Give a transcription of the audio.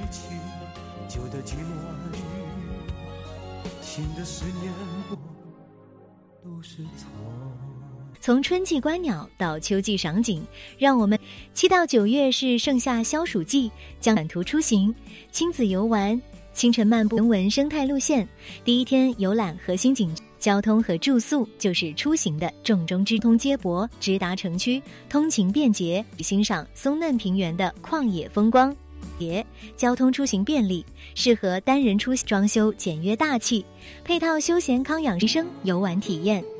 起旧的寂寞暗语，新的思念过都是错。 从春季观鸟到秋季赏景，让我们7到9月是盛夏消暑季，将短途出行、亲子游玩、清晨漫步人文生态路线，第一天游览核心景区。交通和住宿就是出行的重中之重，接驳直达城区，通勤便捷，欣赏松嫩平原的旷野风光。交通出行便利，适合单人出行，装修简约大气，配套休闲康养生游玩体验。